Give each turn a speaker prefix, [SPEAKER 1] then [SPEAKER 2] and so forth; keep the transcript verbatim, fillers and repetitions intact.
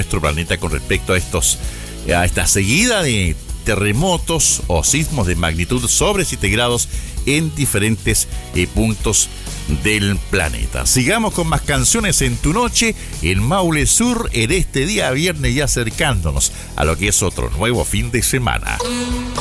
[SPEAKER 1] nuestro planeta con respecto a estos, a esta seguida de terremotos o sismos de magnitud sobre siete grados en diferentes eh, puntos del planeta. Sigamos con más canciones en tu noche en Maule Sur en este día viernes, ya acercándonos a lo que es otro nuevo fin de semana.